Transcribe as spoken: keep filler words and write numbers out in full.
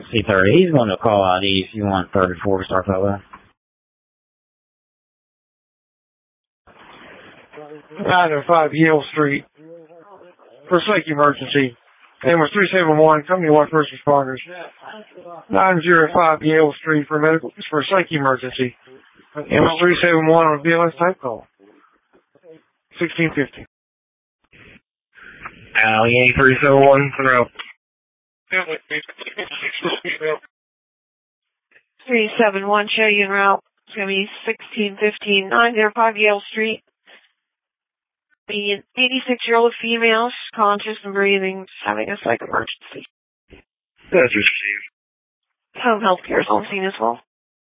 C thirty. He's going to call I D if you want thirty-four Star Photo. nine oh five Yale Street. For safety emergency. Ambulance three seven one, company one first responders. nine oh five Yale Street for medical, for safety emergency. Ambulance three seven one on a B L S type call. sixteen fifty. Alligator three seven one, throw. three seven one, show you en route. It's going to be sixteen fifteen, nine oh five Yale Street. The eighty-six-year-old female, she's conscious and breathing, just having a psych emergency. That's received. Home health care is on scene as well.